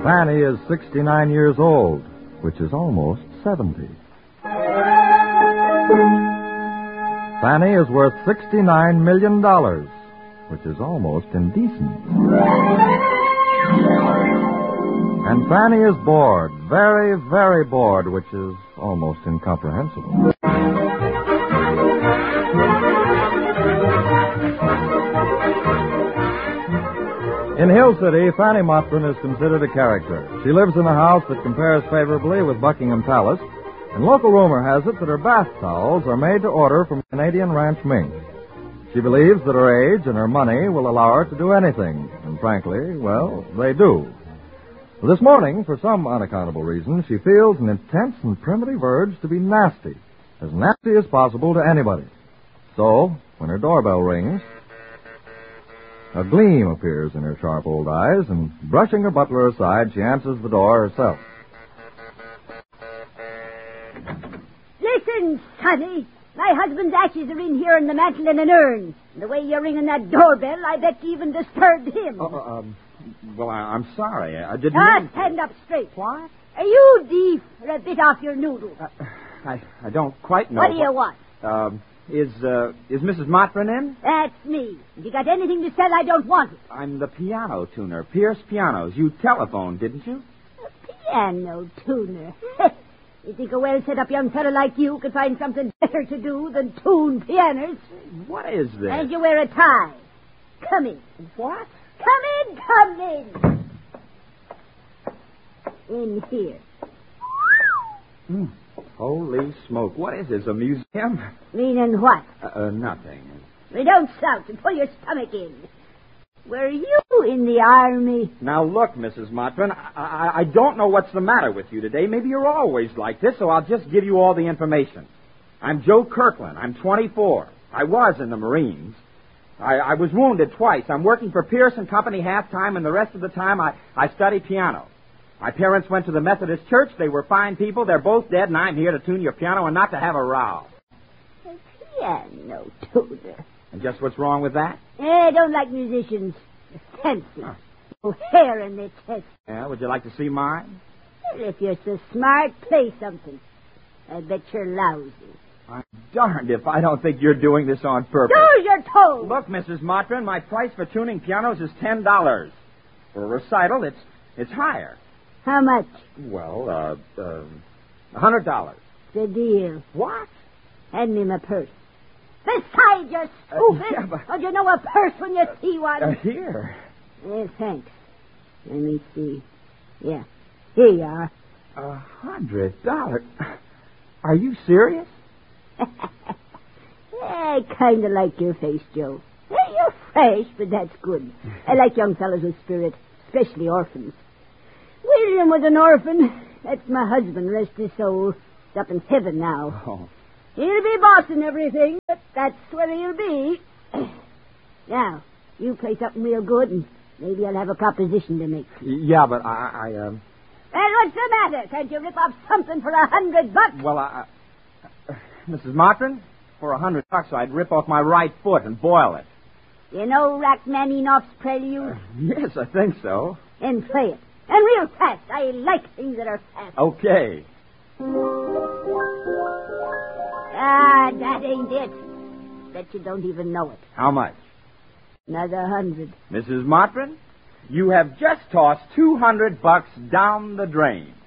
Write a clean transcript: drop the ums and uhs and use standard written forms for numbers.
Fanny is 69 years old, which is almost 70. Fanny is worth $69 million, which is almost indecent. And Fanny is bored, very, very bored, which is almost incomprehensible. In Hill City, Fanny Mottram is considered a character. She lives in a house that compares favorably with Buckingham Palace, and local rumor has it that her bath towels are made to order from Canadian Ranch Mink. She believes that her age and her money will allow her to do anything, and frankly, well, they do. This morning, for some unaccountable reason, she feels an intense and primitive urge to be nasty as possible to anybody. So, when her doorbell rings, a gleam appears in her sharp old eyes, and brushing her butler aside, she answers the door herself. Listen, Sonny. My husband's ashes are in here in the mantel in an urn. And the way you're ringing that doorbell, I bet you even disturbed him. Well, I'm sorry. I didn't Now, stand up straight. What? Are you deaf or a bit off your noodle? I don't quite know. What do you want? Is Mrs. Mottram in? That's me. If you got anything to sell, I don't want it. I'm the piano tuner, Pierce Pianos. You telephoned, didn't you? A piano tuner. You think a well-set-up young fellow like you could find something better to do than tune pianos? What is this? And you wear a tie. Come in. What? Come in. In here. Holy smoke. What is this, a museum? Meaning what? Nothing. Well, don't shout and pull your stomach in. Were you in the army? Now, look, Mrs. Mottram, I don't know what's the matter with you today. Maybe you're always like this, so I'll just give you all the information. I'm Joe Kirkland. I'm 24. I was in the Marines. I was wounded twice. I'm working for Pierce & Company half-time, and the rest of the time I study piano. My parents went to the Methodist Church. They were fine people. They're both dead, and I'm here to tune your piano and not to have a row. A piano tuner. And just what's wrong with that? I don't like musicians. They're fancy. No hair in their chest. Yeah, would you like to see mine? Well, if you're so smart, play something. I bet you're lousy. I'm darned if I don't think you're doing this on purpose. Do as you're told. Look, Mrs. Mottram, my price for tuning pianos is $10. For a recital, it's higher. How much? Well, $100. The deal. What? Hand me my purse. Besides, you're stupid. Yeah, but... Don't you know a purse when you see one? Here. Thanks. Let me see. Yeah. Here you are. $100? Are you serious? I kind of like your face, Joe. You're fresh, but that's good. I like young fellows with spirit, especially orphans. William was an orphan. That's my husband, rest his soul. He's up in heaven now. Oh. He'll be bossing everything, but that's where he'll be. Now, you play something real good, and maybe I'll have a proposition to make. Yeah, but Well, what's the matter? Can't you rip off something for $100? Well, Mrs. Mottram, for $100, I'd rip off my right foot and boil it. You know Rachmaninoff's Prelude? Yes, I think so. Then play it. And real fast. I like things that are fast. Okay. That ain't it. Bet you don't even know it. How much? Another $100. Mrs. Mottram, you have just tossed $200 down the drain.